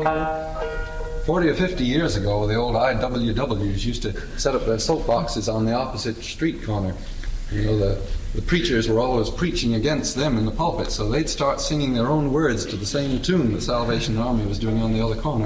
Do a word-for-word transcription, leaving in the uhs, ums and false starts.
forty or fifty years ago, the old I W Ws used to set up their soapboxes on the opposite street corner. You know, the, the preachers were always preaching against them in the pulpit, so they'd start singing their own words to the same tune the Salvation Army was doing on the other corner.